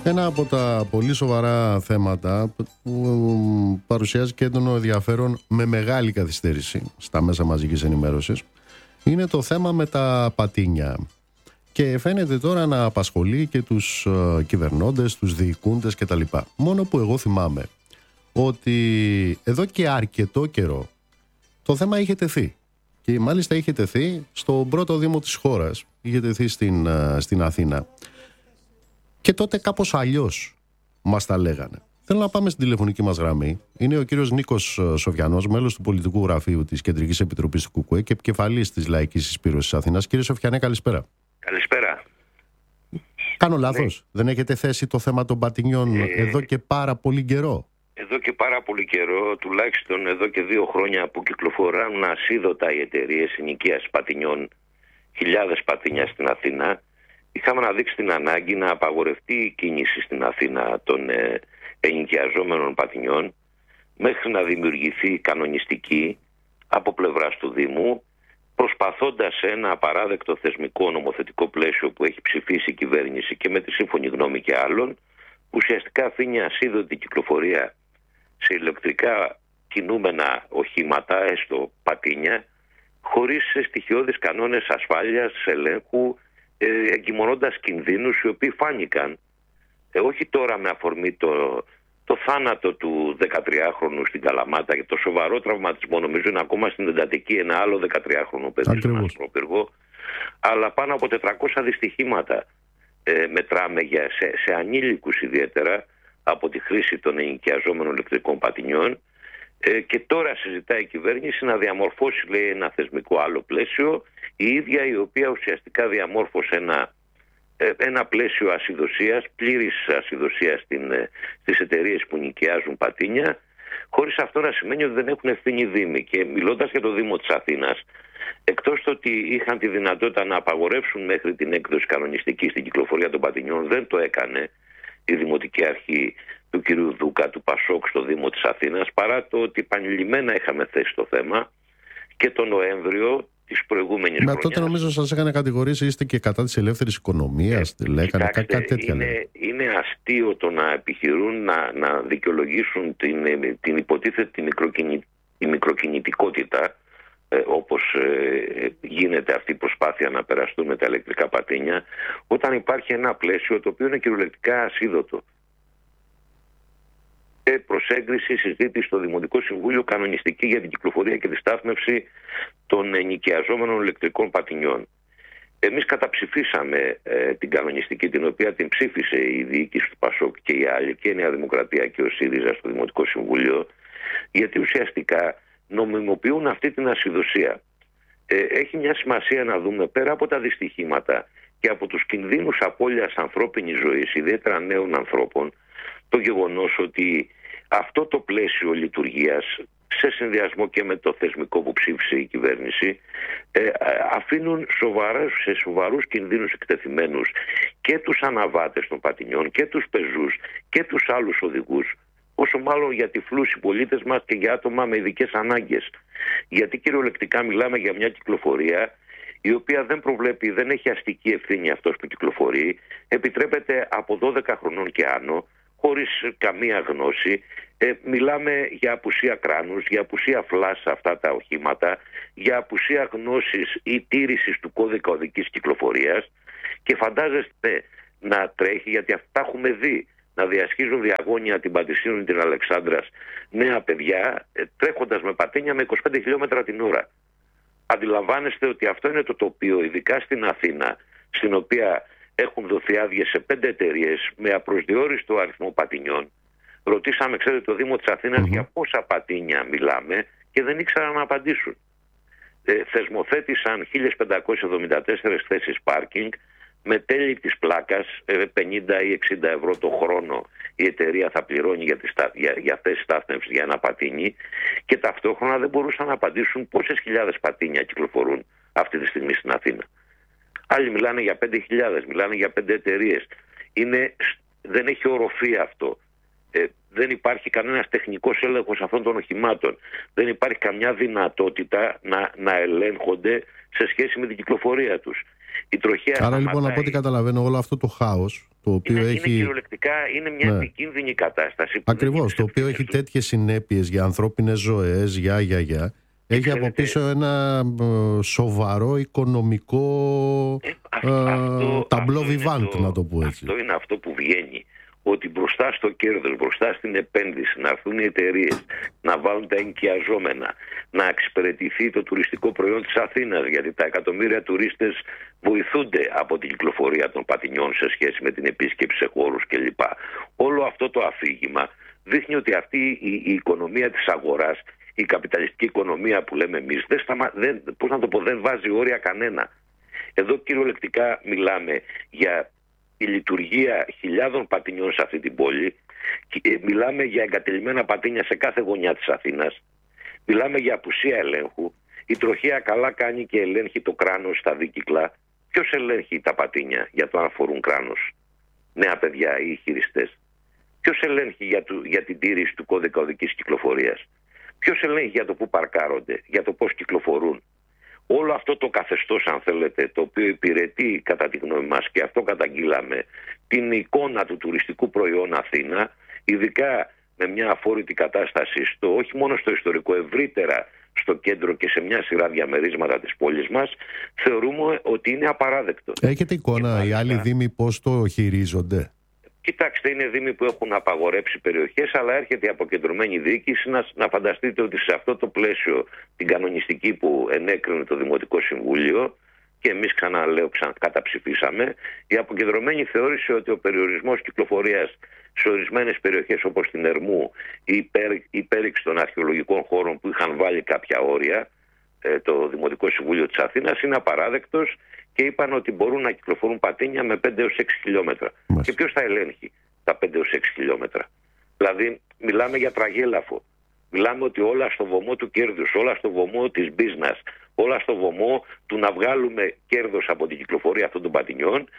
Ένα από τα πολύ σοβαρά θέματα που παρουσιάζει και έντονο ενδιαφέρον με μεγάλη καθυστέρηση στα μέσα μαζικής ενημέρωσης είναι το θέμα με τα πατίνια. Και φαίνεται τώρα να απασχολεί και τους κυβερνώντες, τους διοικούντες κτλ. Μόνο που εγώ θυμάμαι ότι εδώ και αρκετό καιρό το θέμα είχε τεθεί. Και μάλιστα είχε τεθεί στον πρώτο δήμο της χώρας. Είχε τεθεί στην Αθήνα. Και τότε κάπως αλλιώς μας τα λέγανε. Θέλω να πάμε στην τηλεφωνική μας γραμμή. Είναι ο κύριος Νίκος Σοφιανός, μέλος του Πολιτικού Γραφείου της Κεντρικής Επιτροπής του ΚΚΕ και επικεφαλής της Λαϊκής Συσπήρωσης Αθήνας. Κύριε Σοφιανέ, καλησπέρα. Καλησπέρα. Κάνω λάθος? Ναι. Δεν έχετε θέσει το θέμα των πατινιών εδώ και πάρα πολύ καιρό? Εδώ και πάρα πολύ καιρό, τουλάχιστον εδώ και 2 χρόνια που κυκλοφορούν ασίδωτα οι εταιρείες ενοικίας πατινιών, χιλιάδες πατίνια στην Αθήνα, είχαμε αναδείξει την ανάγκη να απαγορευτεί η κίνηση στην Αθήνα των ενοικιαζόμενων πατινιών μέχρι να δημιουργηθεί κανονιστική από πλευράς του Δήμου, προσπαθώντας σε ένα απαράδεκτο θεσμικό νομοθετικό πλαίσιο που έχει ψηφίσει η κυβέρνηση και με τη σύμφωνη γνώμη και άλλων, που ουσιαστικά αφήνει ασίδωτη κυκλοφορία σε ηλεκτρικά κινούμενα οχήματα, έστω πατίνια, χωρίς στοιχειώδεις κανόνες ασφάλειας, ελέγχου, εγκυμονώντας κινδύνους οι οποίοι φάνηκαν όχι τώρα με αφορμή το θάνατο του 13χρονου στην Καλαμάτα και το σοβαρό τραυματισμό, νομίζω είναι ακόμα στην εντατική ένα άλλο 13χρονο παιδί στον Αστρόπυργο, αλλά πάνω από 400 δυστυχήματα μετράμε σε ανήλικους ιδιαίτερα από τη χρήση των ενοικιαζόμενων ηλεκτρικών πατινιών, και τώρα συζητάει η κυβέρνηση να διαμορφώσει, λέει, ένα θεσμικό άλλο πλαίσιο, η ίδια η οποία ουσιαστικά διαμόρφωσε ένα πλαίσιο ασυδοσίας, πλήρης ασυδοσίας στις εταιρείες που νοικιάζουν πατίνια, χωρίς αυτό να σημαίνει ότι δεν έχουν ευθύνη δήμοι. Και μιλώντας για το Δήμο της Αθήνας, εκτός το ότι είχαν τη δυνατότητα να απαγορεύσουν μέχρι την έκδοση κανονιστική στην κυκλοφορία των πατινιών, δεν το έκανε η Δημοτική Αρχή του κ. Δούκα του Πασόκ στο Δήμο της Αθήνας, παρά το ότι επανειλημμένα είχαμε θέσει το θέμα και τον Νοέμβριο της προηγούμενης χρονιάς. Τότε νομίζω σας είχαν κατηγορήσει, είστε και κατά της ελεύθερης οικονομίας, λέγανε κάτι τέτοια. Είναι αστείο το να επιχειρούν να δικαιολογήσουν την υποτίθεται τη μικροκινητικότητα, όπως γίνεται αυτή η προσπάθεια να περαστούν με τα ηλεκτρικά πατίνια, όταν υπάρχει ένα πλαίσιο το οποίο είναι κυριολεκτικά ασίδωτο. Προς έγκριση συζήτηση στο Δημοτικό Συμβούλιο κανονιστική για την κυκλοφορία και τη στάθμευση των ενοικιαζόμενων ηλεκτρικών πατινιών. Εμείς καταψηφίσαμε την κανονιστική, την οποία την ψήφισε η διοίκηση του Πασόκ και οι άλλοι, και η Νέα Δημοκρατία και ο ΣΥΡΙΖΑ στο Δημοτικό Συμβούλιο, γιατί ουσιαστικά νομιμοποιούν αυτή την ασυδοσία. Έχει μια σημασία να δούμε, πέρα από τα δυστυχήματα και από τους κινδύνους απώλειας ανθρώπινης ζωής, ιδιαίτερα νέων ανθρώπων, το γεγονός ότι αυτό το πλαίσιο λειτουργίας, σε συνδυασμό και με το θεσμικό που ψήφισε η κυβέρνηση, αφήνουν σε σοβαρούς κινδύνους εκτεθειμένους και τους αναβάτες των πατινιών και τους πεζούς και τους άλλους οδηγούς, όσο μάλλον για τυφλούς συμπολίτες μας και για άτομα με ειδικές ανάγκες. Γιατί κυριολεκτικά μιλάμε για μια κυκλοφορία η οποία δεν έχει αστική ευθύνη αυτός που κυκλοφορεί, επιτρέπεται από 12 χρονών και άνω, χωρίς καμία γνώση. Μιλάμε για απουσία κράνους, για απουσία φλάς σε αυτά τα οχήματα, για απουσία γνώσης ή τήρησης του κώδικα οδικής κυκλοφορίας, και φαντάζεστε να τρέχει, γιατί αυτά έχουμε δει, να διασχίζουν διαγώνια την Πατησίων ή την Αλεξάνδρας νέα παιδιά τρέχοντας με πατίνια με 25 χιλιόμετρα την ώρα. Αντιλαμβάνεστε ότι αυτό είναι το τοπίο, ειδικά στην Αθήνα, στην οποία έχουν δοθεί άδειες σε 5 εταιρείες με απροσδιόριστο αριθμό πατινιών. Ρωτήσαμε, ξέρετε, το Δήμο της Αθήνας για πόσα πατίνια μιλάμε και δεν ήξεραν να απαντήσουν. Θεσμοθέτησαν 1574 θέσεις πάρκινγκ με τέλη της πλάκας, 50 ή 60 ευρώ το χρόνο η εταιρεία θα πληρώνει για θέση στάθμευσης για ένα πατίνι, και ταυτόχρονα δεν μπορούσαν να απαντήσουν πόσες χιλιάδες πατίνια κυκλοφορούν αυτή τη στιγμή στην Αθήνα. Άλλοι μιλάνε για 5.000, μιλάνε για 5 εταιρείες. Δεν έχει οροφή αυτό. Δεν υπάρχει κανένας τεχνικός έλεγχος αυτών των οχημάτων. Δεν υπάρχει καμιά δυνατότητα να ελέγχονται σε σχέση με την κυκλοφορία τους. Η τροχαία άρα σταματάει. Λοιπόν, από ό,τι καταλαβαίνω, όλο αυτό το χάος, το οποίο έχει... Είναι κυριολεκτικά μια επικίνδυνη κατάσταση. Ακριβώς, το οποίο έχει τέτοιες συνέπειες για ανθρώπινες ζωές, έχει από πίσω ένα σοβαρό οικονομικό ταμπλό βιβάντ, να το πω έτσι. Αυτό είναι αυτό που βγαίνει. Ότι μπροστά στο κέρδος, μπροστά στην επένδυση, να έρθουν οι εταιρείες, να βάλουν τα ενοικιαζόμενα, να εξυπηρετηθεί το τουριστικό προϊόν της Αθήνας, γιατί τα εκατομμύρια τουρίστες βοηθούνται από την κυκλοφορία των πατινιών σε σχέση με την επίσκεψη σε χώρους κλπ. Όλο αυτό το αφήγημα δείχνει ότι αυτή η οικονομία της αγοράς, η καπιταλιστική οικονομία που λέμε εμείς, δεν βάζει όρια κανένα. Εδώ κυριολεκτικά μιλάμε για η λειτουργία χιλιάδων πατινιών σε αυτή την πόλη. Μιλάμε για εγκατελειμμένα πατίνια σε κάθε γωνιά της Αθήνας. Μιλάμε για απουσία ελέγχου. Η τροχαία καλά κάνει και ελέγχει το κράνος στα δίκυκλα. Ποιος ελέγχει τα πατίνια για το αν αφορούν κράνος? Νέα παιδιά ή χειριστές. Ποιος ελέγχει για την τήρηση του κώδικα οδικής κυκλοφορίας? Ποιος ελέγχει για το που παρκάρονται, για το πώς κυκλοφορούν? Όλο αυτό το καθεστώς, αν θέλετε, το οποίο υπηρετεί κατά τη γνώμη μας, και αυτό καταγγείλαμε, την εικόνα του τουριστικού προϊόν Αθήνα, ειδικά με μια αφόρητη κατάσταση όχι μόνο στο ιστορικό, ευρύτερα στο κέντρο και σε μια σειρά διαμερίσματα της πόλης μας, θεωρούμε ότι είναι απαράδεκτο. Έχετε εικόνα οι άλλοι δήμοι πώς το χειρίζονται? Κοιτάξτε, είναι δήμοι που έχουν απαγορέψει περιοχές, αλλά έρχεται η αποκεντρωμένη διοίκηση. Να φανταστείτε ότι σε αυτό το πλαίσιο, την κανονιστική που ενέκρινε το Δημοτικό Συμβούλιο, και εμείς καταψηφίσαμε, η αποκεντρωμένη θεώρησε ότι ο περιορισμός κυκλοφορίας σε ορισμένες περιοχές όπως την Ερμού ή η πέριξη των αρχαιολογικών χώρων που είχαν βάλει κάποια όρια, το Δημοτικό Συμβούλιο της Αθήνας, είναι απαράδεκτος, και είπαν ότι μπορούν να κυκλοφορούν πατίνια με 5 έως 6 χιλιόμετρα. Και ποιος θα ελέγχει τα 5 έως 6 χιλιόμετρα? Δηλαδή μιλάμε για τραγέλαφο. Μιλάμε ότι όλα στο βωμό του κέρδους, όλα στο βωμό της business, όλα στο βωμό του να βγάλουμε κέρδος από την κυκλοφορία αυτών των πατινιών,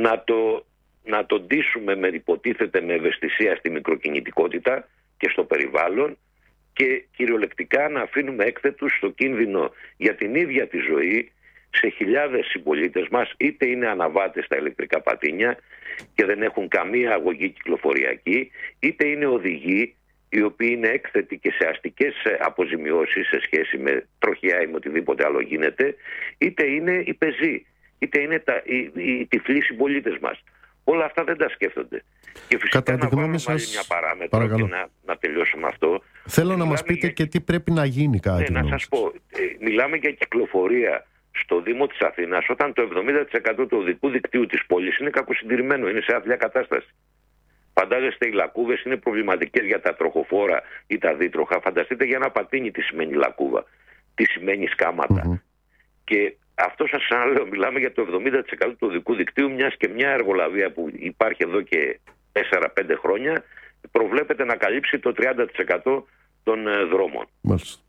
να το ντύσουμε υποτίθεται με ευαισθησία στη μικροκινητικότητα και στο περιβάλλον, και κυριολεκτικά να αφήνουμε έκθετους στο κίνδυνο για την ίδια τη ζωή σε χιλιάδες συμπολίτες μας, είτε είναι αναβάτες στα ηλεκτρικά πατίνια και δεν έχουν καμία αγωγή κυκλοφοριακή, είτε είναι οδηγοί οι οποίοι είναι έκθετοι και σε αστικές αποζημιώσεις σε σχέση με τροχιά ή με οτιδήποτε άλλο γίνεται, είτε είναι οι πεζοί, είτε είναι οι τυφλοί συμπολίτες μας. Όλα αυτά δεν τα σκέφτονται. Και φυσικά να βάλουμε πάλι μια παράμετρο και να τελειώσουμε αυτό. Θέλω να μας πείτε και τι πρέπει να γίνει κάτι. Να σας πω, μιλάμε για κυκλοφορία στο Δήμο της Αθήνας όταν το 70% του οδικού δικτύου της πόλης είναι κακοσυντηρημένο, είναι σε άθλια κατάσταση. Φαντάζεστε, οι λακκούβες είναι προβληματικές για τα τροχοφόρα ή τα δίτροχα. Φανταστείτε για ένα πατίνι τι σημαίνει λακκούβα, τι σημαίνει σκάματα. Και αυτό σας ξαναλέω, μιλάμε για το 70% του οδικού δικτύου, μιας και μια εργολαβία που υπάρχει εδώ και 4-5 χρόνια προβλέπεται να καλύψει το 30% των δρόμων. Μάλιστα.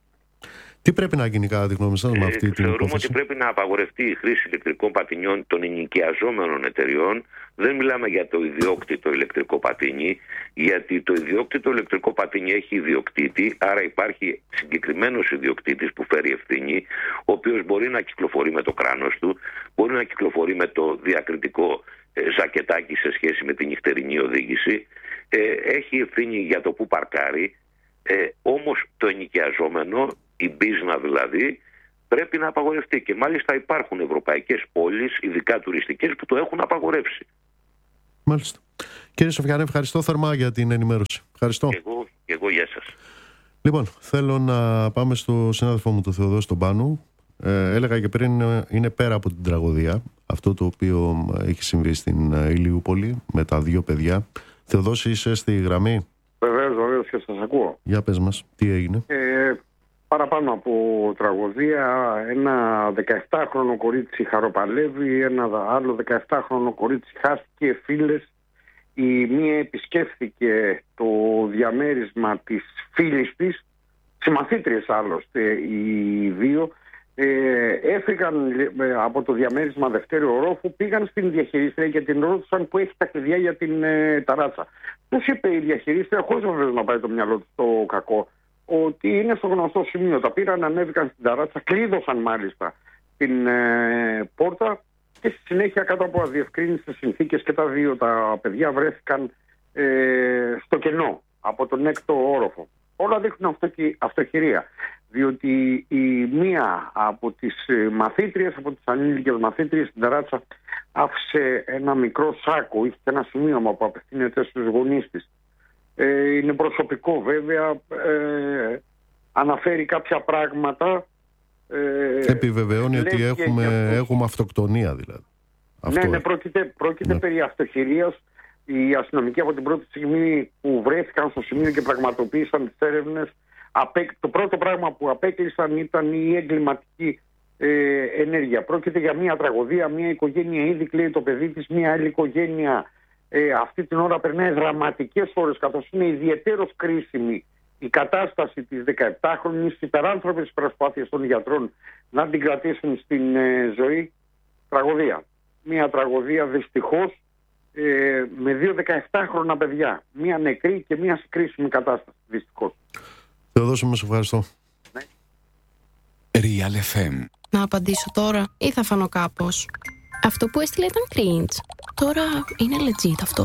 Τι πρέπει να γίνει κατά τη γνώμη σας με αυτή την υπόθεση? Θεωρούμε ότι πρέπει να απαγορευτεί η χρήση ηλεκτρικών πατινιών των ενοικιαζόμενων εταιριών. Δεν μιλάμε για το ιδιόκτητο ηλεκτρικό πατίνι, γιατί το ιδιόκτητο ηλεκτρικό πατίνι έχει ιδιοκτήτη, άρα υπάρχει συγκεκριμένος ιδιοκτήτης που φέρει ευθύνη, ο οποίος μπορεί να κυκλοφορεί με το κράνος του, μπορεί να κυκλοφορεί με το διακριτικό ζακετάκι σε σχέση με την νυχτερινή οδήγηση, έχει ευθύνη για το που παρκάρει, όμως το ενοικιαζόμενο, η μπίζνα δηλαδή, πρέπει να απαγορευτεί. Και μάλιστα υπάρχουν ευρωπαϊκές πόλεις, ειδικά τουριστικές, που το έχουν απαγορεύσει. Μάλιστα. Κύριε Σοφιανέ, ευχαριστώ θερμά για την ενημέρωση. Ευχαριστώ. Εγώ γεια σας. Λοιπόν, θέλω να πάμε στο συνάδελφό μου, τον Θεοδόση τον Πάνου. Έλεγα και πριν, είναι πέρα από την τραγωδία αυτό το οποίο έχει συμβεί στην Ηλιούπολη με τα 2 παιδιά. Θεοδόση, είσαι στη γραμμή? Βεβαίως, και σας ακούω. Για πες μας, τι έγινε? Παραπάνω από τραγωδία, ένα 17χρονο κορίτσι χαροπαλεύει, ένα άλλο 17χρονο κορίτσι χάθηκε φίλες. Η μία επισκέφθηκε το διαμέρισμα της φίλης της, συμμαθήτριες άλλωστε οι δύο, έφυγαν από το διαμέρισμα δευτέριο ορόφου, πήγαν στην διαχειρίστρια και την ρώτησαν που έχει τα κλειδιά για την ταράτσα. Τους είπε η διαχειρίστρια, χωρίς βεβαίως να πάει το μυαλό του στο κακό, ότι είναι στο γνωστό σημείο. Τα πήραν, ανέβηκαν στην ταράτσα, κλείδωσαν μάλιστα την πόρτα και στη συνέχεια κάτω από αδιευκρίνητες συνθήκες και τα δύο τα παιδιά βρέθηκαν στο κενό από τον έκτο όροφο. Όλα δείχνουν αυτοχειρία, διότι η μία από τις μαθήτριες, από τις ανήλικες μαθήτριες στην ταράτσα, άφησε ένα μικρό σάκο, είχε ένα σημείωμα που απευθύνεται στους γονείς της. Είναι προσωπικό βέβαια, αναφέρει κάποια πράγματα. Επιβεβαιώνει ότι έχουμε αυτοκτονία δηλαδή. Ναι, πρόκειται περί αυτοχειρίας. Οι αστυνομικοί από την πρώτη στιγμή που βρέθηκαν στο σημείο και πραγματοποίησαν τις έρευνες, το πρώτο πράγμα που απέκλεισαν ήταν η εγκληματική ενέργεια. Πρόκειται για μια τραγωδία, μια οικογένεια ήδη κλαίει το παιδί της, μια άλλη οικογένεια αυτή την ώρα περνάει δραματικές ώρες, καθώς είναι ιδιαιτέρως κρίσιμη η κατάσταση της 17χρονης, υπεράνθρωπες προσπάθειες των γιατρών να την κρατήσουν στην ζωή. Τραγωδία. Μια τραγωδία δυστυχώς, με 2 17χρονα παιδιά. Μία νεκρή και μία σε κρίσιμη κατάσταση, δυστυχώς. Θεοδόσιμο, σε ευχαριστώ. Ναι. Real FM. Να απαντήσω τώρα ή θα φανώ κάπως? Αυτό που έστειλε ήταν cringe. Τώρα είναι legit αυτό.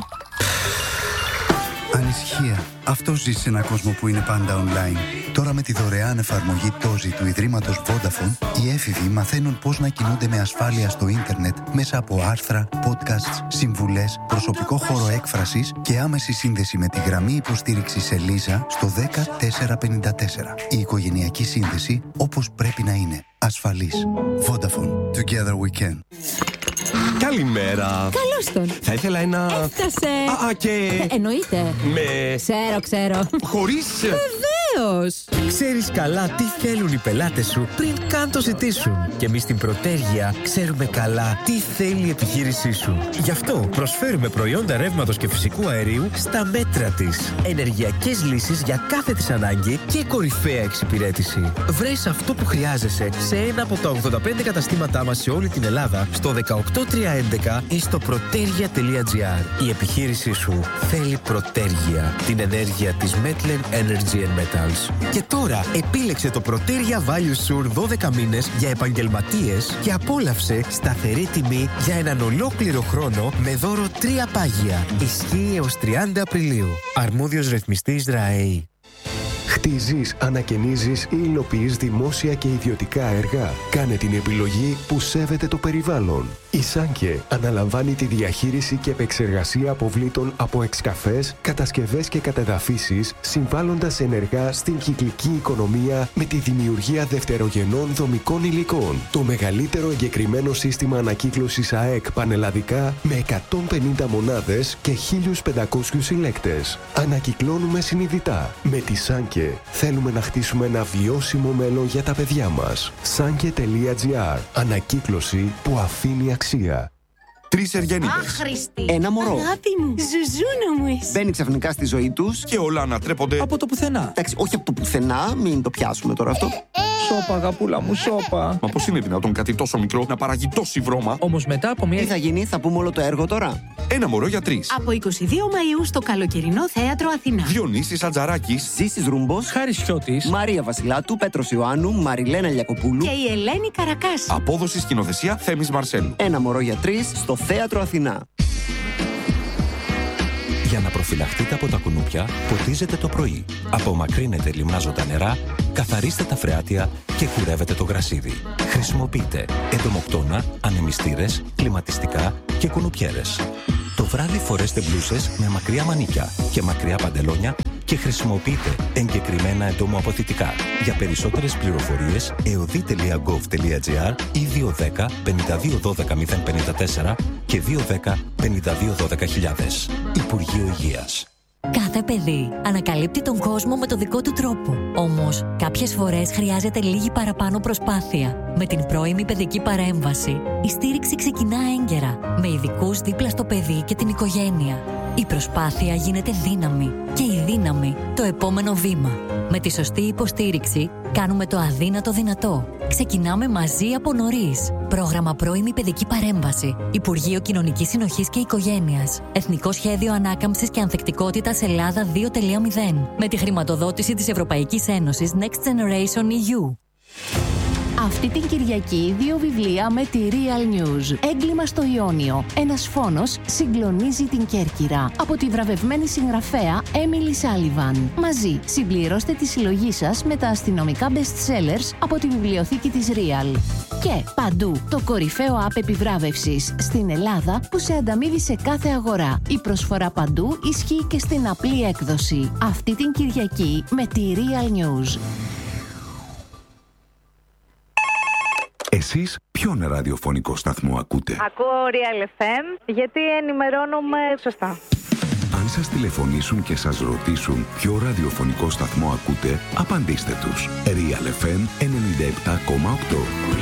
Ανησυχία. Αυτό ζει σε έναν κόσμο που είναι πάντα online. Τώρα με τη δωρεάν εφαρμογή Tozi του Ιδρύματος Vodafone, οι έφηβοι μαθαίνουν πώς να κινούνται με ασφάλεια στο ίντερνετ μέσα από άρθρα, podcasts, συμβουλές, προσωπικό χώρο έκφρασης και άμεση σύνδεση με τη γραμμή υποστήριξης Ελίζα στο 10454. Η οικογενειακή σύνδεση όπως πρέπει να είναι. Ασφαλής. Vodafone. Together we can. Καλημέρα. Καλώς τον. Θα ήθελα ένα... Έφτασε. Και... εννοείται. Με... Ξέρω. Χωρίς... Βεβαίως. Ξέρεις καλά τι θέλουν οι πελάτες σου πριν καν το ζητήσουν. Και εμείς στην Προτέργεια ξέρουμε καλά τι θέλει η επιχείρησή σου. Γι' αυτό προσφέρουμε προϊόντα ρεύματος και φυσικού αερίου στα μέτρα της. Ενεργειακές λύσεις για κάθε της ανάγκη και κορυφαία εξυπηρέτηση. Βρες αυτό που χρειάζεσαι σε ένα από τα 85 καταστήματά μας σε όλη την Ελλάδα, στο 18311 ή στο protergia.gr. Η επιχείρησή σου θέλει Προτέργεια, την ενέργεια της Metlen Energy and Metals. Και τώρα επίλεξε το Protergia Value Sur 12 μήνες για επαγγελματίες και απόλαυσε σταθερή τιμή για έναν ολόκληρο χρόνο με δώρο 3 πάγια. Ισχύει έως 30 Απριλίου. Αρμόδιος ρυθμιστής ΡΑΕΗ. Χτίζεις, ανακαινίζεις ή υλοποιείς δημόσια και ιδιωτικά έργα. Κάνε την επιλογή που σέβεται το περιβάλλον. Η Σάνκε αναλαμβάνει τη διαχείριση και επεξεργασία αποβλήτων από εξκαφές, κατασκευές και κατεδαφίσεις, συμβάλλοντας ενεργά στην κυκλική οικονομία με τη δημιουργία δευτερογενών δομικών υλικών. Το μεγαλύτερο εγκεκριμένο σύστημα ανακύκλωσης ΑΕΚ πανελλαδικά με 150 μονάδες και 1.500 συλλέκτες. Ανακυκλώνουμε συνειδητά. Με τη Σάνκε θέλουμε να χτίσουμε ένα βιώσιμο μέλλον για τα παιδιά μας. Sanke.gr. Ανακύκλωση που αφήνει αξία. 3 Εργένικες. Άχρηστη. Ένα μωρό. Αγάπη μου. Ζουζούνα μου είσαι. Μπαίνει ξαφνικά στη ζωή τους και όλα ανατρέπονται Από το πουθενά. Εντάξει, όχι από το πουθενά, μην το πιάσουμε τώρα αυτό. Σώπα, αγαπούλα μου, σώπα. Μα πώς είναι δυνατόν κάτι τόσο μικρό να παράγει τόση βρώμα? Όμως μετά από μια... Τι θα γίνει, θα πούμε όλο το έργο τώρα. Ένα μωρό για 3. Από 22 Μαΐου στο καλοκαιρινό θέατρο Αθηνά. Διονύσης Ατζαράκης, Ζήσης Ρούμπος, Χάρης Χιώτης, Μαρία Βασιλάτου, Πέτρος Ιωάννου, Μαριλένα Λιακοπούλου Και η Ελένη Καρακάση. απόδοση σκηνοθεσία Θέμης Μαρσέλου. Ένα μωρό για 3 στο θέατρο Αθηνά. Για να προφυλαχτείτε από τα κουνούπια, ποτίζετε το πρωί. Απομακρύνετε λιμνάζοντα νερά, καθαρίστε τα φρεάτια και κουρεύετε το γρασίδι. Χρησιμοποιείτε εντομοκτώνα, ανεμιστήρες, κλιματιστικά και κουνουπιέρες. Το βράδυ φορέστε μπλούσες με μακριά μανίκια και μακριά παντελόνια και χρησιμοποιείτε εγκεκριμένα εντομοαποθητικά. Για περισσότερες πληροφορίες, eodi.gov.gr ή 210 52 12 054 και 210 52 12 000. Υπουργείο Υγείας. Κάθε παιδί ανακαλύπτει τον κόσμο με το δικό του τρόπο. Όμως, κάποιες φορές χρειάζεται λίγη παραπάνω προσπάθεια. Με την πρώιμη παιδική παρέμβαση, η στήριξη ξεκινά έγκαιρα, με ειδικούς δίπλα στο παιδί και την οικογένεια. Η προσπάθεια γίνεται δύναμη και η δύναμη το επόμενο βήμα. Με τη σωστή υποστήριξη, κάνουμε το αδύνατο δυνατό. Ξεκινάμε μαζί από νωρίς. Πρόγραμμα Πρώιμη Παιδική Παρέμβαση. Υπουργείο Κοινωνικής Συνοχής και Οικογένειας. Εθνικό Σχέδιο Ανάκαμψης και Ανθεκτικότητας Ελλάδα 2.0. Με τη χρηματοδότηση της Ευρωπαϊκής Ένωσης Next Generation EU. Αυτή την Κυριακή 2 βιβλία με τη Real News. Έγκλημα στο Ιόνιο. Ένας φόνος συγκλονίζει την Κέρκυρα. Από τη βραβευμένη συγγραφέα Emily Sullivan. Μαζί συμπληρώστε τη συλλογή σας με τα αστυνομικά best sellers από τη βιβλιοθήκη της Real. Και παντού το κορυφαίο app επιβράβευσης στην Ελλάδα που σε ανταμείβει σε κάθε αγορά. Η προσφορά παντού ισχύει και στην απλή έκδοση. Αυτή την Κυριακή με τη Real News. Εσείς ποιον ραδιοφωνικό σταθμό ακούτε? Ακούω Real FM γιατί ενημερώνομαι σωστά. Αν σας τηλεφωνήσουν και σας ρωτήσουν ποιο ραδιοφωνικό σταθμό ακούτε, απαντήστε τους. Real FM 97,8.